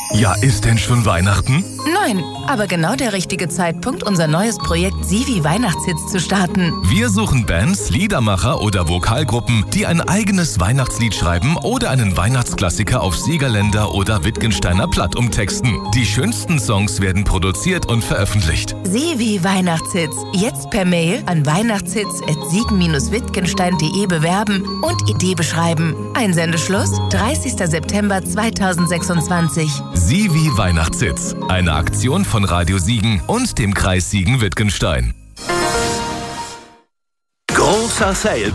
Ja, ist denn schon Weihnachten? Nein, aber genau der richtige Zeitpunkt, unser neues Projekt Sivi Weihnachtshits zu starten. Wir suchen Bands, Liedermacher oder Vokalgruppen, die ein eigenes Weihnachtslied schreiben oder einen Weihnachtsklassiker auf Siegerländer oder Wittgensteiner Platt umtexten. Die schönsten Songs werden produziert und veröffentlicht. Sivi Weihnachtshits. Jetzt per Mail an weihnachtshits@siegen-wittgenstein.de bewerben und Idee beschreiben. Einsendeschluss 30. September 2026. Sivi Weihnachtshits. Eine Aktion von Radio Siegen und dem Kreis Siegen-Wittgenstein. Großer Sale